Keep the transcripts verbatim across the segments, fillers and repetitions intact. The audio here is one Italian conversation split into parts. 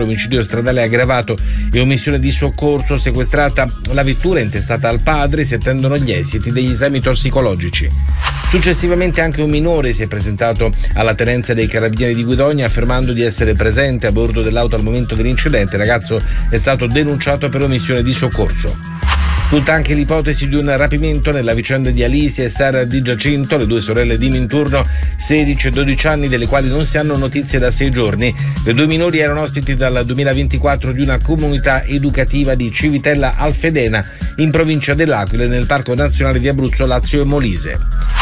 omicidio stradale aggravato e omissione di soccorso. Sequestrata la vettura intestata al padre, si attendono gli esiti degli esami tossicologici. Successivamente anche un minore si è presentato alla tenenza dei carabinieri di Guidonia affermando di essere presente a bordo dell'auto al momento dell'incidente. Il ragazzo è stato denunciato per omissione di soccorso. Spunta anche l'ipotesi di un rapimento nella vicenda di Alicia e Sara Di Giacinto, le due sorelle di Minturno, sedici e dodici anni, delle quali non si hanno notizie da sei giorni. Le due minori erano ospiti dal duemilaventiquattro di una comunità educativa di Civitella Alfedena, in provincia dell'Aquila, nel Parco Nazionale di Abruzzo, Lazio e Molise.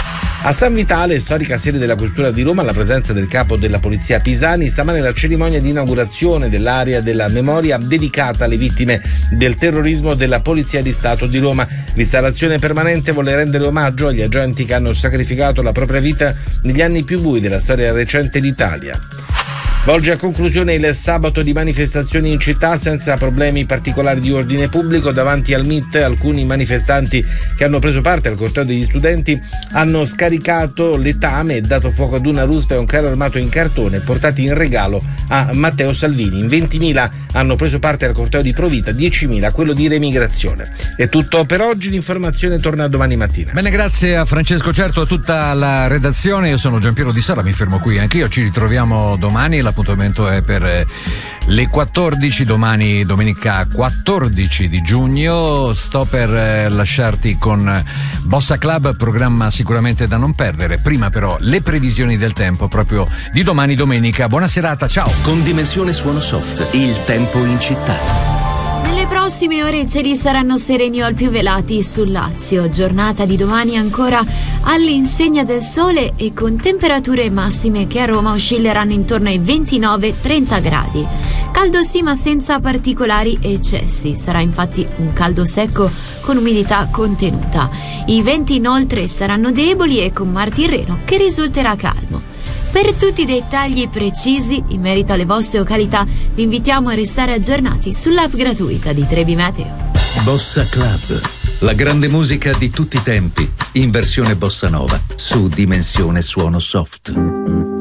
A San Vitale, storica sede della Questura di Roma, alla presenza del capo della Polizia Pisani, stamane la cerimonia di inaugurazione dell'area della memoria dedicata alle vittime del terrorismo della Polizia di Stato di Roma. L'installazione permanente vuole rendere omaggio agli agenti che hanno sacrificato la propria vita negli anni più bui della storia recente d'Italia. Volge a conclusione il sabato di manifestazioni in città senza problemi particolari di ordine pubblico. Davanti al M I T alcuni manifestanti che hanno preso parte al corteo degli studenti hanno scaricato letame e dato fuoco ad una ruspa e un carro armato in cartone portati in regalo a Matteo Salvini. In ventimila hanno preso parte al corteo di Provita, diecimila a quello di Remigrazione. È tutto per oggi, l'informazione torna domani mattina. Bene, grazie a Francesco Certo, a tutta la redazione. Io sono Giampiero Di Sala, mi fermo qui anch'io, ci ritroviamo domani. La L'appuntamento è per le quattordici, domani domenica quattordici di giugno. Sto per lasciarti con Bossa Club, programma sicuramente da non perdere. Prima però le previsioni del tempo proprio di domani domenica. Buona serata, ciao. Con Dimensione Suono Soft, il tempo in città. Nelle prossime ore i cieli saranno sereni o al più velati sul Lazio. Giornata di domani ancora all'insegna del sole e con temperature massime che a Roma oscilleranno intorno ai ventinove trenta gradi. Caldo sì, ma senza particolari eccessi. Sarà infatti un caldo secco con umidità contenuta. I venti inoltre saranno deboli e con mar Tirreno che risulterà calmo. Per tutti i dettagli precisi in merito alle vostre località vi invitiamo a restare aggiornati sull'app gratuita di Trebi Meteo. Bossa Club, la grande musica di tutti i tempi, in versione bossa nova, su Dimensione Suono Soft.